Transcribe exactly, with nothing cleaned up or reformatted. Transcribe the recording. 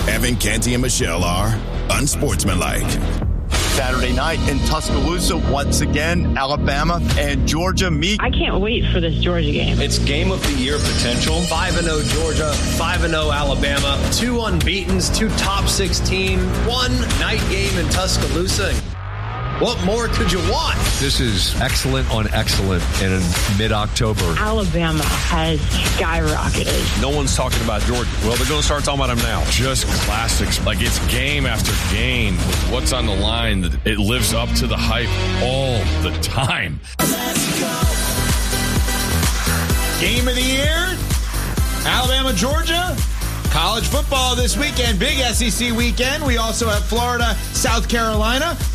Evan, Canty, and Michelle are unsportsmanlike. Saturday night in Tuscaloosa, once again, Alabama and Georgia meet. I can't wait for this Georgia game. It's game of the year potential. five and oh Georgia, five and oh Alabama, two unbeatens, two top six team, one night game in Tuscaloosa. What more could you want? This is excellent on excellent in mid-October. Alabama has skyrocketed. No one's talking about Georgia. Well, they're going to start talking about them now. Just classics. Like, it's game after game with what's on the line. It lives up to the hype all the time. Game of the year, Alabama, Georgia. College football this weekend, big S E C weekend. We also have Florida, South Carolina.